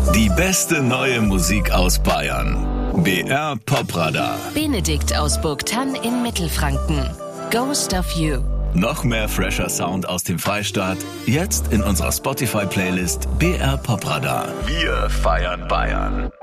Die beste neue Musik aus Bayern. BR Popradar. Benedikt aus Burgthann in Mittelfranken. Ghost of You. Noch mehr fresher Sound aus dem Freistaat. Jetzt in unserer Spotify-Playlist BR Popradar. Wir feiern Bayern.